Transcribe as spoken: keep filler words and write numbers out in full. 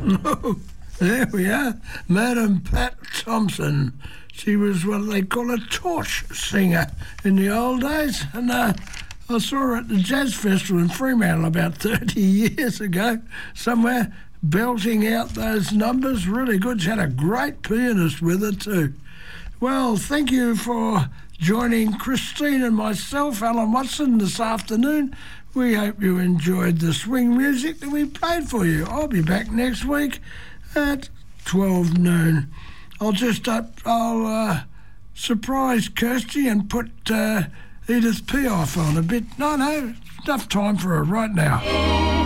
Oh, there we are. Madam Pat Thompson. She was what they call a torch singer in the old days. And uh, I saw her at the Jazz Festival in Fremantle about thirty years ago, somewhere, belting out those numbers. Really good. She had a great pianist with her too. Well, thank you for joining Christine and myself, Alan Watson, this afternoon. We hope you enjoyed the swing music that we played for you. I'll be back next week at twelve noon. I'll just up, I'll uh, surprise Kirsty and put uh, Edith Piaf on a bit. No, no, enough time for her right now.